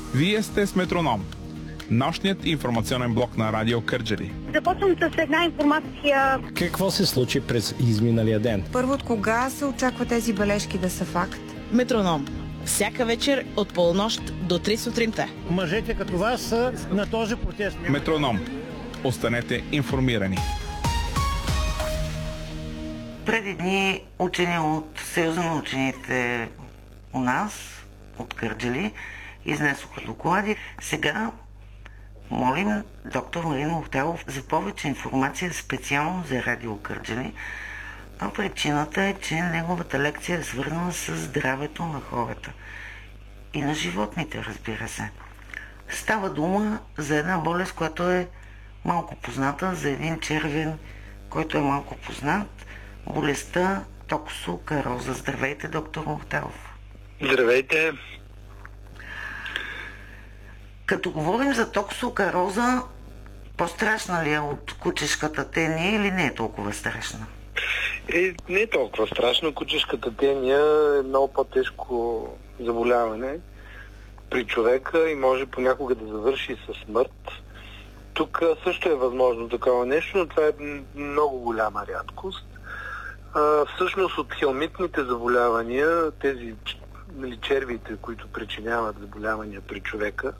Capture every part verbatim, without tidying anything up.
Вие сте с Метроном, нощният информационен блок на Радио Кърджали. Започвам с една информация. Какво се случи през изминалия ден? Първо, от кога се очаква тези бележки да са факт? Метроном. Всяка вечер от полунощ до три сутринта. Мъжете като вас са на този протест. Метроном. Останете информирани. Преди дни учени от Съюза на учените у нас, от Кърджали, изнесоха доклади. Сега молим доктор Марин Мухтаров за повече информация специално за Радио Кърджали. А причината е, че неговата лекция е свързана с здравето на хората и на животните, разбира се. Става дума за една болест, която е малко позната, за един червен, който е малко познат. Болестта токсокароза. Здравейте, доктор Мухтаров. Здравейте. Като говорим за токсокароза, по-страшна ли е от кучешката тения или не е толкова страшна? Е, не е толкова страшно. Кучешката тения е много по-тежко заболяване при човека и може понякога да завърши със смърт. Тук също е възможно такова нещо, но това е много голяма рядкост. А, всъщност от хелминтните заболявания, тези нали, червите, които причиняват заболявания при човека,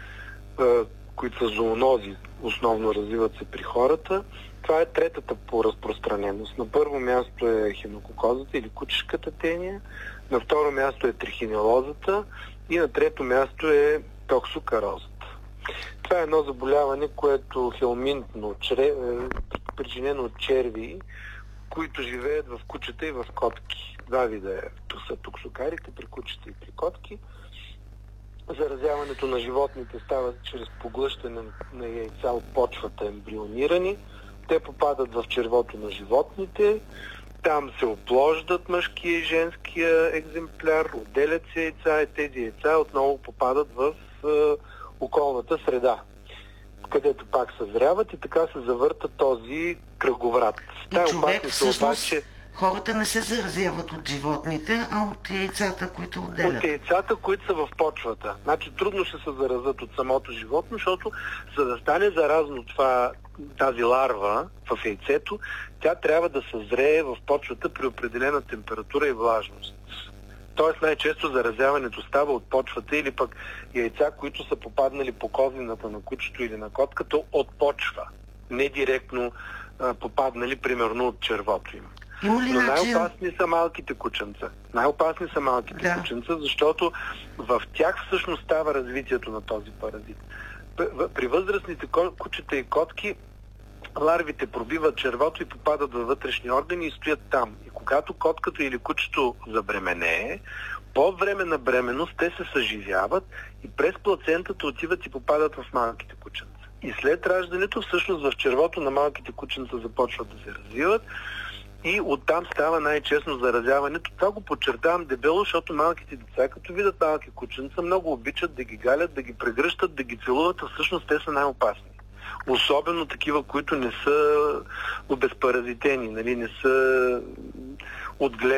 а, които са зоонози, основно развиват се при хората, това е третата по разпространеност. На първо място е хинококозата или кучешката тения, на второ място е трихинелозата и на трето място е токсокарозата. Това е едно заболяване, което хелминтно, чре, причинено от черви, които живеят в кучета и в котки. Два вида е. То са токсокарите при кучета и при котки. Заразяването на животните става чрез поглъщане на яйца от почвата ембрионирани. Те попадат в червото на животните. Там се оплождат мъжкия и женския екземпляр, отделят се яйца и тези яйца отново попадат в е, околната среда, където пак съзряват и така се завърта този кръговрат. И човек всъщност, обаче, хората не се заразяват от животните, а от яйцата, които отделят. От яйцата, които са в почвата. Значи трудно ще се заразят от самото животно, защото за да стане заразно това, тази ларва в яйцето, тя трябва да съзрее в почвата при определена температура и влажност. Тоест най-често заразяването става от почвата или пък яйца, които са попаднали по козината на кучето или на котката от почва. Не директно а, попаднали примерно от червото им. Има ли Но начин... най-опасни са малките кученца. Най-опасни са малките да. кученца, защото в тях всъщност става развитието на този паразит. При възрастните кучета и котки ларвите пробиват червото и попадат във вътрешни органи и стоят там. И когато котката или кучето забременее, по време на бременност те се съживяват и през плацентата отиват и попадат в малките кученца. И след раждането всъщност в червото на малките кученца започват да се развиват и оттам става най-честно заразяването. Това го подчертавам дебело, защото малките деца, като видят малки кученца, много обичат да ги галят, да ги прегръщат, да ги целуват, а всъщност те са най-опасни. Особено такива, които не са обезпаразитени, нали, не са отгледани